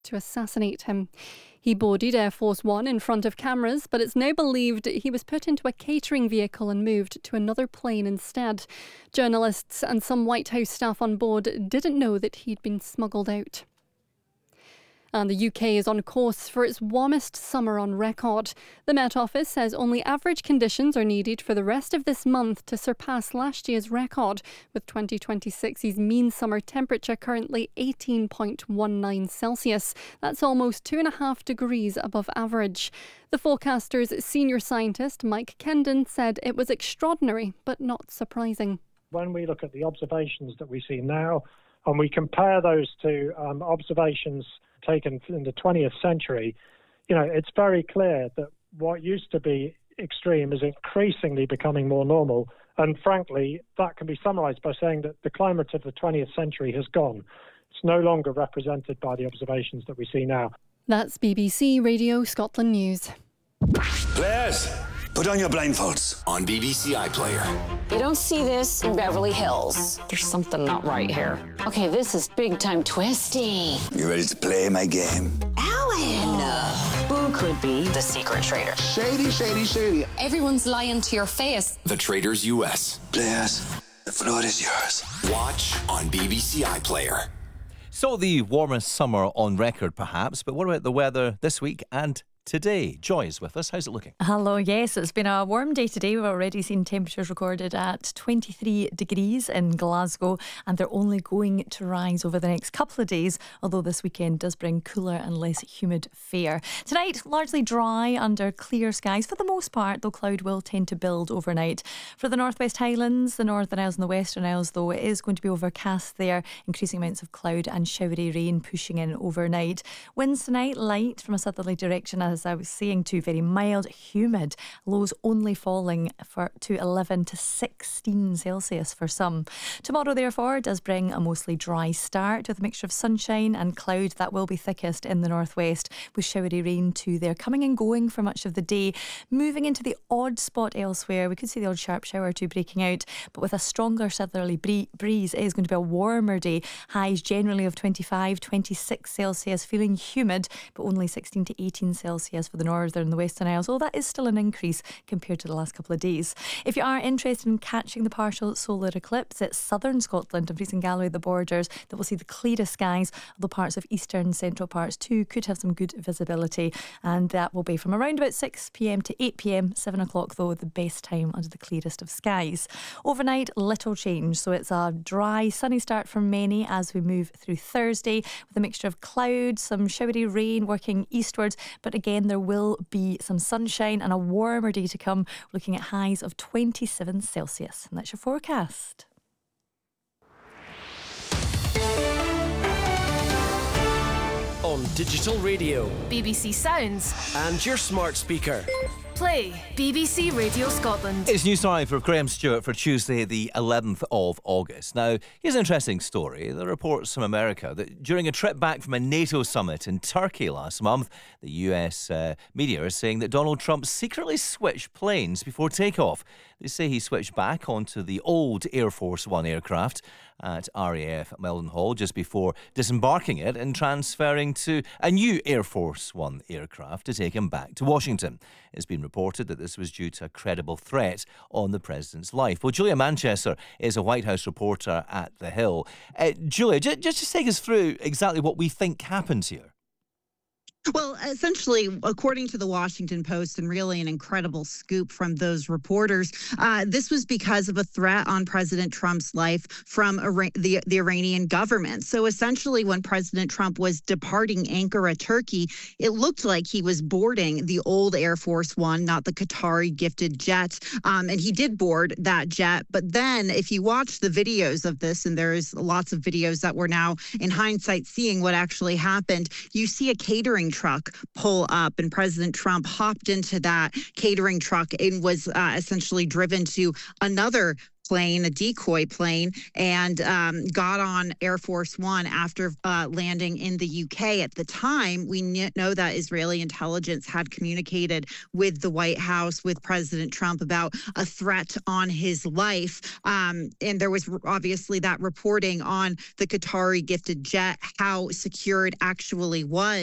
to assassinate him. He boarded Air Force One in front of cameras, but it's now believed he was put into a catering vehicle and moved to another plane instead. Journalists and some White House staff on board didn't know that he'd been smuggled out. And the UK is on course for its warmest summer on record. The Met Office says only average conditions are needed for the rest of this month to surpass last year's record, with 2026's mean summer temperature currently 18.19 Celsius. That's almost 2.5 degrees above average. The forecaster's senior scientist, Mike Kendon, said it was extraordinary but not surprising. When we look at the observations that we see now and we compare those to observations taken in the 20th century, it's very clear that what used to be extreme is increasingly becoming more normal. And frankly, that can be summarised by saying that the climate of the 20th century has gone. It's no longer represented by the observations that we see now. That's BBC Radio Scotland News. Players, put on your blindfolds on BBC iPlayer. You don't see this in Beverly Hills. There's something not right here. Okay, this is big time twisty. You ready to play my game? Alan! Who could be the secret traitor? Shady, shady, shady. Everyone's lying to your face. The Traitors US. Players, the floor is yours. Watch on BBC iPlayer. So the warmest summer on record, perhaps, but what about the weather this week and today? Joy is with us. How's it looking? Hello, yes, it's been a warm day today. We've already seen temperatures recorded at 23 degrees in Glasgow, and they're only going to rise over the next couple of days, although this weekend does bring cooler and less humid fare. Tonight, largely dry under clear skies for the most part, though cloud will tend to build overnight. For the Northwest Highlands, the Northern Isles and the Western Isles, though, it is going to be overcast there, increasing amounts of cloud and showery rain pushing in overnight. Winds tonight, light from a southerly direction, as I was saying, to very mild, humid, lows only falling to 11 to 16 Celsius for some. Tomorrow, therefore, does bring a mostly dry start with a mixture of sunshine and cloud that will be thickest in the northwest, with showery rain too there, coming and going for much of the day. Moving into the odd spot elsewhere, we could see the odd sharp shower or two breaking out, but with a stronger southerly breeze, it is going to be a warmer day. Highs generally of 25, 26 Celsius, feeling humid, but only 16 to 18 Celsius for the Northern and the Western Isles, although that is still an increase compared to the last couple of days. If you are interested in catching the partial solar eclipse, it's southern Scotland and Fleece and Galloway, the borders, that will see the clearest skies, although parts of eastern central parts too could have some good visibility, and that will be from around about 6 p.m. to 8 p.m, 7 o'clock though, the best time under the clearest of skies. Overnight, little change, so it's a dry, sunny start for many as we move through Thursday, with a mixture of clouds, some showery rain working eastwards, but again there will be some sunshine and a warmer day to come, looking at highs of 27 Celsius. And that's your forecast. On digital radio, BBC Sounds, and your smart speaker. Play BBC Radio Scotland. It's news time for Graham Stewart for Tuesday, the 11th of August. Now, here's an interesting story. There are reports from America that during a trip back from a NATO summit in Turkey last month, the US media are saying that Donald Trump secretly switched planes before takeoff. They say he switched back onto the old Air Force One aircraft at RAF Mildenhall just before disembarking it and transferring to a new Air Force One aircraft to take him back to Washington. It's been reported that this was due to a credible threat on the president's life. Well, Julia Manchester is a White House reporter at The Hill. Julia, just take us through exactly what we think happened here. Well, essentially, according to the Washington Post, and really an incredible scoop from those reporters, this was because of a threat on President Trump's life from the Iranian government. So essentially, when President Trump was departing Ankara, Turkey, it looked like he was boarding the old Air Force One, not the Qatari gifted jet. And he did board that jet. But then if you watch the videos of this, and there's lots of videos that we're now in hindsight seeing what actually happened, you see a catering truck pull up, and President Trump hopped into that catering truck and was essentially driven to another plane, a decoy plane, and got on Air Force One after landing in the UK. At the time, we know that Israeli intelligence had communicated with the White House, with President Trump, about a threat on his life. And there was obviously that reporting on the Qatari gifted jet, how secure it actually was.